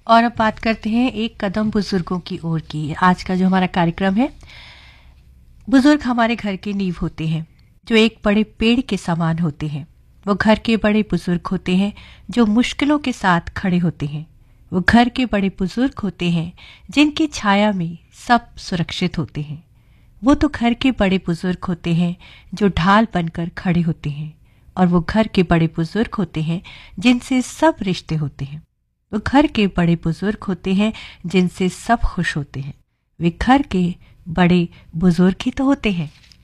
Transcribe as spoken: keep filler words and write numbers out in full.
और अब बात करते हैं एक कदम बुजुर्गों की ओर की। आज का जो हमारा कार्यक्रम है, बुजुर्ग हमारे घर की नींव होते हैं, जो एक बड़े पेड़ के समान होते हैं। वो घर के बड़े बुजुर्ग होते हैं जो मुश्किलों के साथ खड़े होते हैं। वो घर के बड़े बुजुर्ग होते हैं जिनकी छाया में सब सुरक्षित होते हैं। वो तो घर के बड़े बुजुर्ग होते हैं जो ढाल बनकर खड़े होते हैं, और वो घर के बड़े बुजुर्ग होते हैं जिनसे सब रिश्ते होते हैं। वो घर के बड़े बुजुर्ग होते हैं जिनसे सब खुश होते हैं। वे घर के बड़े बुजुर्ग ही तो होते हैं।